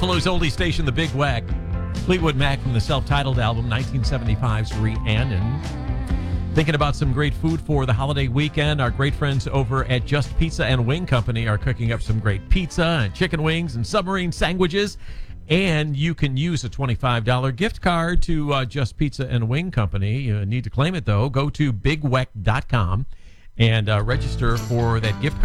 Buffalo's oldie station, the Big Wack. Fleetwood Mac from the self-titled album, 1975's Rhiannon. Thinking about some great food for the holiday weekend. Our great friends over at Just Pizza and Wing Company are cooking up some great pizza and chicken wings and submarine sandwiches. And you can use a $25 gift card to Just Pizza and Wing Company. You need to claim it, though. Go to bigweck.com and register for that gift card.